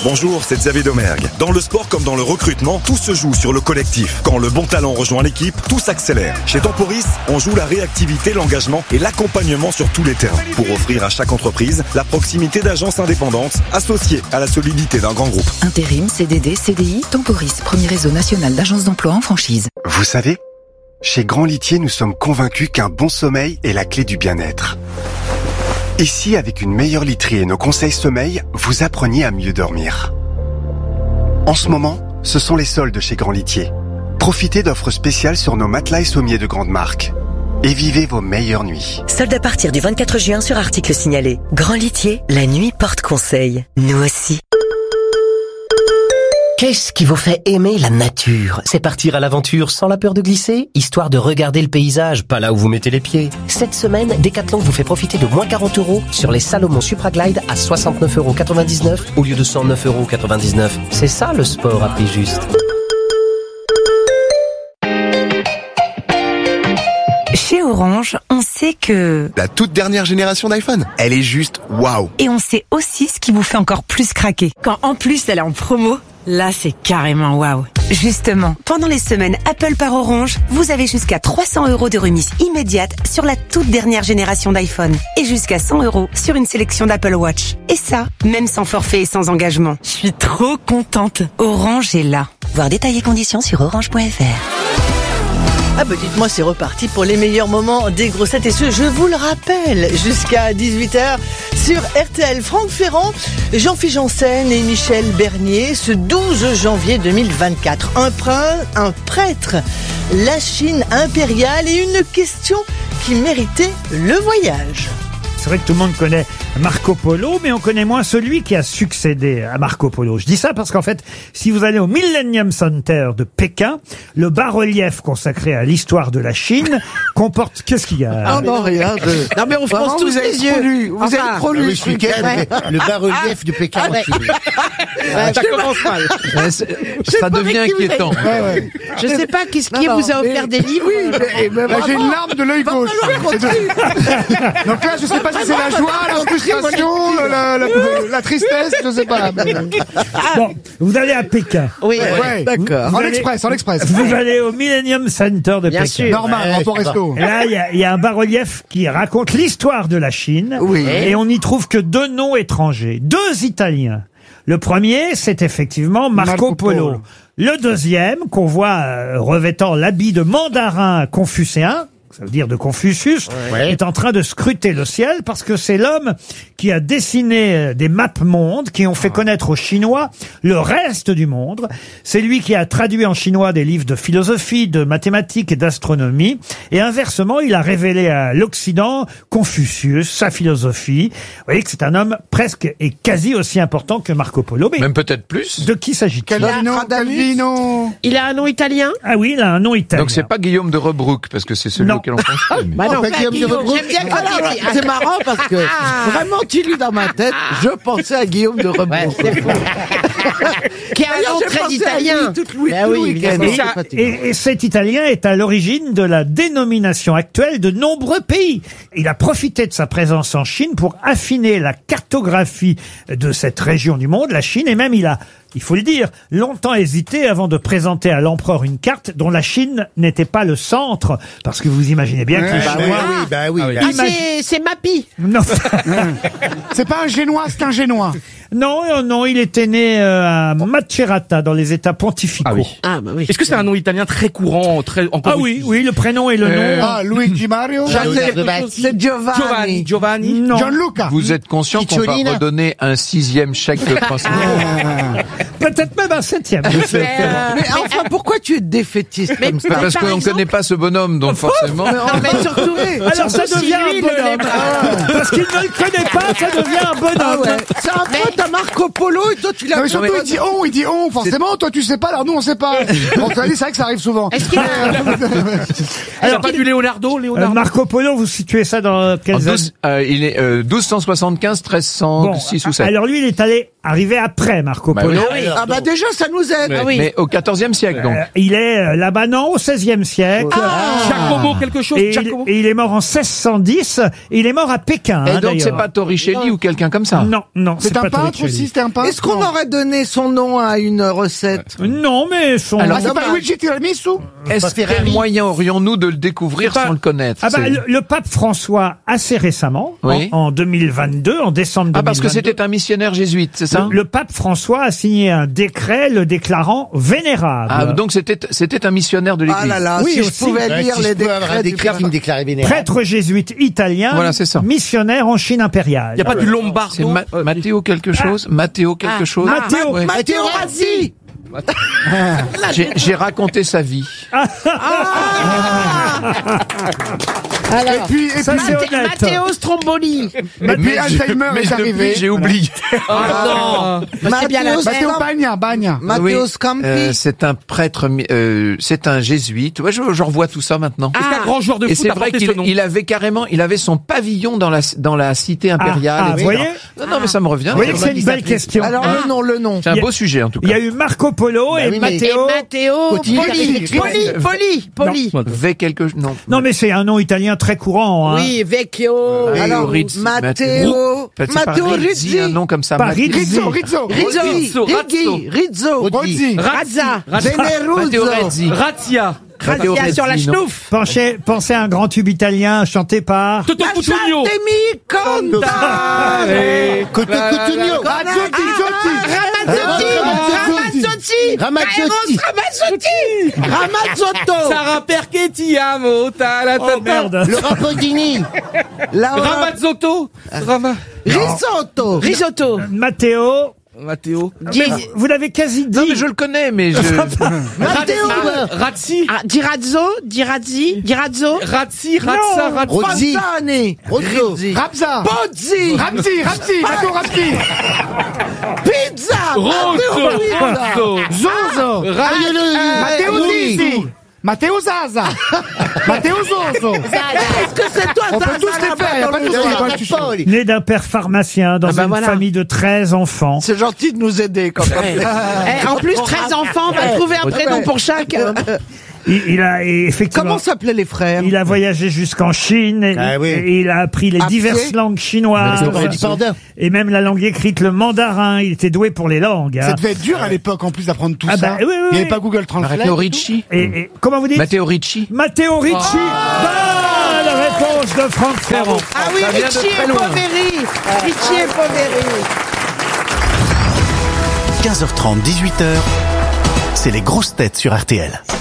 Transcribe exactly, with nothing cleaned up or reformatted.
Bonjour, c'est Xavier Domergue. Dans le sport comme dans le recrutement, tout se joue sur le collectif. Quand le bon talent rejoint l'équipe, tout s'accélère. Chez Temporis, on joue la réactivité, l'engagement et l'accompagnement sur tous les terrains pour offrir à chaque entreprise la proximité d'agences indépendantes associées à la solidité d'un grand groupe. Intérim, C D D, C D I, Temporis, premier réseau national d'agences d'emploi en franchise. Vous savez, chez Grand Litier, nous sommes convaincus qu'un bon sommeil est la clé du bien-être. Et si, avec une meilleure literie et nos conseils sommeil, vous appreniez à mieux dormir? En ce moment, ce sont les soldes chez Grand Litier. Profitez d'offres spéciales sur nos matelas et sommiers de grande marque. Et vivez vos meilleures nuits. Soldes à partir du vingt-quatre juin sur article signalé. Grand Litier, la nuit porte conseil. Nous aussi. Qu'est-ce qui vous fait aimer la nature? C'est partir à l'aventure sans la peur de glisser, histoire de regarder le paysage, pas là où vous mettez les pieds. Cette semaine, Decathlon vous fait profiter de moins quarante euros sur les Salomon Supraglide à soixante-neuf euros quatre-vingt-dix-neuf au lieu de cent neuf euros quatre-vingt-dix-neuf. C'est ça le sport à prix juste. Chez Orange, on sait que... La toute dernière génération d'iPhone, elle est juste waouh. Et on sait aussi ce qui vous fait encore plus craquer. Quand en plus elle est en promo, là c'est carrément waouh. Justement, pendant les semaines Apple par Orange, vous avez jusqu'à trois cents euros de remise immédiate sur la toute dernière génération d'iPhone. Et jusqu'à cent euros sur une sélection d'Apple Watch. Et ça, même sans forfait et sans engagement. Je suis trop contente. Orange est là. Voir détails et conditions sur orange point f r. Ah bah dites-moi, c'est reparti pour les meilleurs moments des grossettes et ce, je vous le rappelle, jusqu'à dix-huit heures sur R T L. Franck Ferrand, Jean-Philippe Janssen et Michel Bernier, ce douze janvier deux mille vingt-quatre. Un prince, un prêtre, la Chine impériale et une question qui méritait le voyage. C'est vrai que tout le monde connaît Marco Polo, mais on connaît moins celui qui a succédé à Marco Polo. Je dis ça parce qu'en fait, si vous allez au Millennium Center de Pékin, le bas-relief consacré à l'histoire de la Chine comporte... Qu'est-ce qu'il y a? Ah non, rien. Je... Non mais on pense tous les yeux. Vous êtes trop lu. Je suis le bas-relief de Pékin. Ça commence mal. Ça devient inquiétant. Ouais, ouais. Je sais pas qu'est-ce qui vous a offert des livres. Oui, mais, mais bah, j'ai une larme de l'œil gauche. Donc là, je sais pas si c'est la joie, la frustration, la, la, la tristesse, je sais pas. Bon, vous allez à Pékin. Oui, ouais, d'accord. En express, en express. Vous allez au Millennium Center de Bien Pékin. Sûr. Normal, ouais, rapport resto. Et là, il y, y a un bas-relief qui raconte l'histoire de la Chine. Oui. Et on n'y trouve que deux noms étrangers. Deux Italiens. Le premier, c'est effectivement Marco, Marco Polo. Polo. Le deuxième, qu'on voit euh, revêtant l'habit de mandarin confucéen, ça veut dire de Confucius, ouais. est en train de scruter le ciel parce que c'est l'homme qui a dessiné des maps mondes qui ont fait connaître aux Chinois le reste du monde. C'est lui qui a traduit en chinois des livres de philosophie, de mathématiques et d'astronomie. Et inversement, il a révélé à l'Occident Confucius, sa philosophie. Vous voyez que c'est un homme presque et quasi aussi important que Marco Polo. Mais même peut-être plus. De qui s'agit-il? Calvino, Calvino. Il a un nom italien? Ah oui, il a un nom italien. Donc c'est pas Guillaume de Rebrouck, parce que c'est celui non. auquel on pense. Mais... Bah non, bah, Guillaume de Rebrouck. J'aime bien quand ah, il dit. C'est marrant parce que vraiment, tu lis dans ma tête, je pensais à Guillaume de Rebrouck. Ouais, qui a un nom très italien. Ben oui, évidemment. Et, ça, et, et cet Italien est à l'origine de la dénomination actuelle de nombreux pays. Il a profité de sa présence en Chine pour affiner la cartographie de cette région du monde, la Chine, et même il a, il faut le dire, longtemps hésité avant de présenter à l'empereur une carte dont la Chine n'était pas le centre, parce que vous imaginez bien que les bah Chinois... oui, bah oui, bah oui. Ah, Imagine... c'est, c'est Mappy. Non. C'est pas un Génois, c'est un Génois. Non, non, non, il était né euh, à Macerata, dans les États pontificaux. Ah oui. Ah, bah oui. Est-ce que c'est un nom italien très courant, très encore Ah oui, oui, le prénom et le euh... nom. Ah, Luigi Mario. C'est Giovanni. Giovanni. Giovanni. Non. Gianluca. Vous êtes conscient qu'on va redonner un sixième chèque de trois cents euros? Peut-être même un septième. Mais, euh, mais enfin, pourquoi tu es défaitiste comme ça? Parce qu'on ne connaît pas ce bonhomme, donc forcément. Mais surtout, alors ça devient un bonhomme. Parce qu'il ne le connaît pas, ça devient un bonhomme. Ah ouais. C'est un pote à Marco Polo et toi tu l'as. Mais surtout il dit on, il dit on, forcément toi tu sais pas, alors nous on sait pas. Bon, tu as dit, c'est vrai que ça arrive souvent. Est-ce qu'il a... alors pas du Leonardo, Leonardo. Euh, Marco Polo, vous situez ça dans quelles années? euh, Il est euh, douze cent soixante-quinze, treize cent six bon, ou sept. Alors lui, il est allé arriver après Marco bah Polo. Oui. oui. Ah bah déjà, ça nous aide. Mais, Ah oui. mais au quatorzième siècle, donc. Euh, il est euh, là-bas, non, au seizième siècle. Ah. Giacomo quelque chose, Et il, Giacomo. et il est mort en seize cent dix. Et il est mort à Pékin. Et hein, donc, c'est d'ailleurs. pas Torricelli ou quelqu'un comme ça? Non, non, C'est un pas peintre Torricelli. aussi, c'était un peintre. Est-ce qu'on aurait donné son nom à une recette? Non, mais son. Alors, Ah, c'est pas Luigi Tiramisu? Est-ce quel moyen aurions-nous de le découvrir C'est pas- sans le connaître? Ah bah, C'est- le, le pape François, assez récemment, Oui. en, en deux mille vingt-deux, en décembre Ah, parce que deux mille vingt-deux, c'était un missionnaire jésuite, c'est ça? le, le pape François a signé un décret le déclarant vénérable. Ah, donc c'était, c'était un missionnaire de l'église. Ah là là, Oui, si aussi. je pouvais Ouais, lire si les je pouvais avoir décrets un du décret pape. qui me déclarait vénérable. Prêtre jésuite italien, Voilà, c'est ça. missionnaire en Chine impériale. Il y a pas du Lombardo. C'est Ma- Matteo quelque chose? Matteo quelque chose? Matteo. Ouais. Matteo Razzi. J'ai, j'ai raconté sa vie. Et puis, et Ça, puis, c'est honnête. Stromboli. et puis je- Alzheimer mais est depuis, arrivé. j'ai oublié. Ah non. Matteo Matteo Bagna, Bagna. Matteo Oui, Scampi. euh, c'est un prêtre, mi- euh, c'est un jésuite. Ouais, je, je revois tout ça maintenant. Est-ce qu'un grand joueur de Et foot c'est a vrai porté qu'il ce nom? il avait carrément, il avait son pavillon dans la dans la cité impériale. Ah, ah, et vous cetera. voyez Non, non, mais ça me revient. Vous voyez que c'est une belle question. Alors le nom, le nom. C'est un Il y a- beau sujet en tout Il y cas. a eu Marco Polo et oui, mais- Matteo. Matteo Continue, Poli. t'as Poli. Poli. Poli. Ve quelque non. Non, mais c'est un nom italien très courant. Hein. Oui, Vecchio. Alors, Rizzi, Matteo. Peut-être c'est pas Matteo Rizzi, Rizzi. un nom comme ça. Pas Matteo- Rizzi. Rizzo, Rizzo. Rizzo. Rizzo, Righi. Rizzo. Rozzi. Razza. Matteo Veneruzzo. Rezzi. Razzia. Matteo Rezzi, non. Pensez, pensez à un grand tube italien chanté par. Toto Cutugno. Lasciatemi contare. Coto Cutugno. Razzotti, Zotti. Ramazzotti. Ramazzotti. Ramazzotti. Ramazzotto. Sarah perché ti amo. Ta la ta Oh merde. Le Rapodini. Laura. Ramazzotto. Rama. Risotto. Risotto. Matteo. Matteo. Mais vous- vous l'avez quasi dit. Non mais je le connais, mais je. Matteo. Razzi. Ah, Dirazzo. Dirazzi. Dirazzo. Razzi. Razza. Razza. Rozzi. Fontane. Rozzo. Rabza. Pozzi. Ramzi, Ramzi, Matteo Ramzi. Pizza. Rosso. Rosso. Zozo. Matteo Zizzi. Matteo Zaza. Matteo Zozo. Est-ce que c'est toi, On peut Zaza, tous les là-bas faire, y a dans pas de le souci, dos? y a pas de souci. Né d'un père pharmacien dans Ah bah une voilà. famille de treize enfants. C'est gentil de nous aider quand même. Eh, en plus, treize enfants, on va trouver un prénom pour chaque. Il, il a et effectivement. Comment s'appelaient les frères? Il a voyagé jusqu'en Chine. Et, Ah oui. et il a appris les À diverses pied. langues chinoises. Mais c'est pas panda. Et même la langue écrite, le mandarin. Il était doué pour les langues. hein. Ça devait être dur à l'époque en plus d'apprendre tout Ah ça. bah, oui, oui, Il n'y avait oui. pas Google Translate. Matteo Ricci. Et, et- comment vous dites? Matteo Ricci. Matteo Ricci. Bonne réponse de Franck Ferrand. Ah oui, Ça vient de Ricci très et loin. Poveri. Ricci et Poveri. quinze heures trente, dix-huit heures, c'est les grosses têtes sur R T L.